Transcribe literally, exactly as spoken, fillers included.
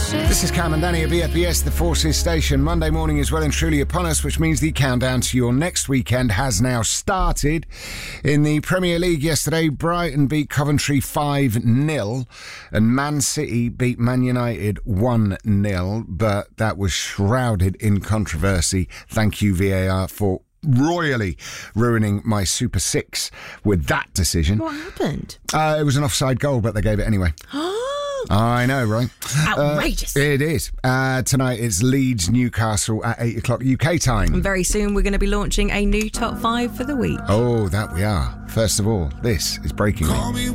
This is Cam and Danny at B F B S, the Forces Station. Monday morning is well and truly upon us, which means the countdown to your next weekend has now started. In the Premier League yesterday, Brighton beat Coventry five nil and Man City beat Man United one nil, but that was shrouded in controversy. Thank you, V A R, for royally ruining my Super Six with that decision. What happened? Uh, it was an offside goal, but they gave it anyway. I know, right? Outrageous. Uh, it is. Uh, tonight it's Leeds Newcastle at eight o'clock U K time. And very soon we're going to be launching a new top five for the week. Oh, that we are. First of all, this is Breaking Me.